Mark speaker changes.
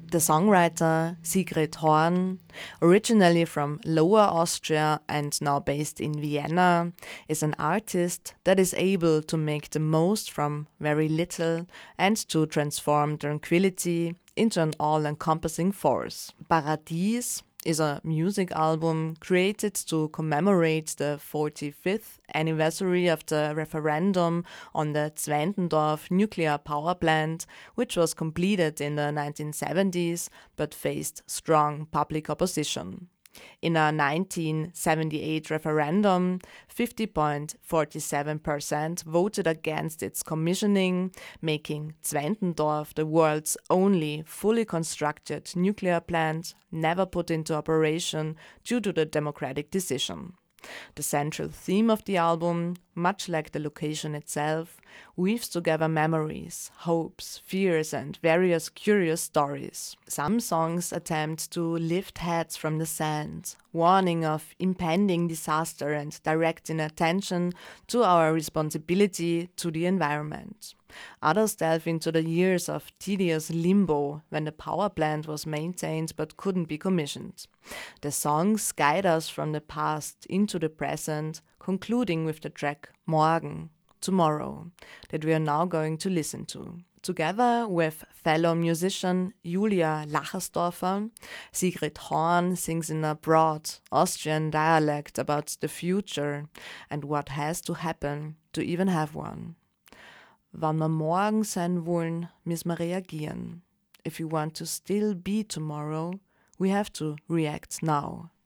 Speaker 1: The songwriter Sigrid Horn, originally from Lower Austria and now based in Vienna, is an artist that is able to make the most from very little and to transform tranquility into an all-encompassing force. Paradies is a music album created to commemorate the 45th anniversary of the referendum on the Zwentendorf nuclear power plant, which was completed in the 1970s but faced strong public opposition. In a 1978 referendum, 50.47% voted against its commissioning, making Zwentendorf the world's only fully constructed nuclear plant never put into operation due to the democratic decision. The central theme of the album, much like the location itself, weaves together memories, hopes, fears, and various curious stories. Some songs attempt to lift heads from the sand, warning of impending disaster and directing attention to our responsibility to the environment. Others delve into the years of tedious limbo when the power plant was maintained but couldn't be commissioned. The songs guide us from the past into the present, concluding with the track Morgen, Tomorrow, that we are now going to listen to. Together with fellow musician Julia Lachersdorfer, Sigrid Horn sings in a broad Austrian dialect about the future and what has to happen to even have one. Wann wir morgen sein wollen, müssen wir reagieren. If we want to still be tomorrow, we have to react now.